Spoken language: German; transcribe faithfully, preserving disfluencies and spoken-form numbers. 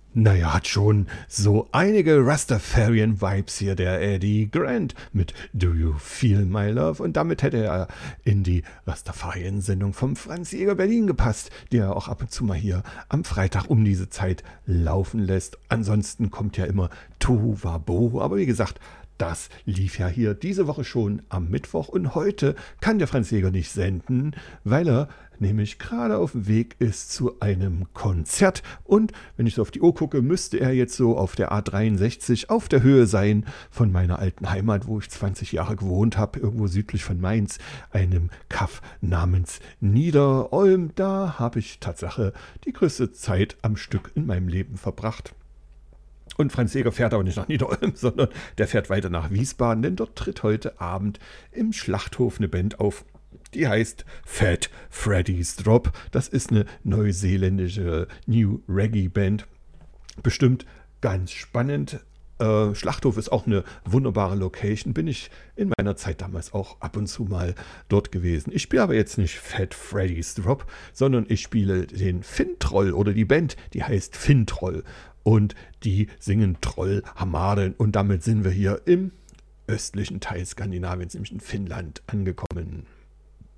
Naja, hat schon so einige Rastafarian-Vibes hier, der Eddie Grant mit Do You Feel My Love? Und damit hätte er in die Rastafarian-Sendung vom Franz Jäger Berlin gepasst, die er auch ab und zu mal hier am Freitag um diese Zeit laufen lässt. Ansonsten kommt ja immer Tohu Wabo, aber wie gesagt, das lief ja hier diese Woche schon am Mittwoch und heute kann der Franz Jäger nicht senden, weil er nämlich gerade auf dem Weg ist zu einem Konzert. Und wenn ich so auf die Uhr gucke, müsste er jetzt so auf der A dreiundsechzig auf der Höhe sein von meiner alten Heimat, wo ich zwanzig Jahre gewohnt habe, irgendwo südlich von Mainz, einem Kaff namens Niederolm. Da habe ich Tatsache die größte Zeit am Stück in meinem Leben verbracht. Und Franz Jäger fährt aber nicht nach Niederolm, sondern der fährt weiter nach Wiesbaden, denn dort tritt heute Abend im Schlachthof eine Band auf. Die heißt Fat Freddy's Drop. Das ist eine neuseeländische New Reggae Band. Bestimmt ganz spannend. Äh, Schlachthof ist auch eine wunderbare Location. Bin ich in meiner Zeit damals auch ab und zu mal dort gewesen. Ich spiele aber jetzt nicht Fat Freddy's Drop, sondern ich spiele den Fintroll oder die Band, die heißt Fintroll. Und die singen Troll Hamaden. Und damit sind wir hier im östlichen Teil Skandinaviens, nämlich in Finnland, angekommen.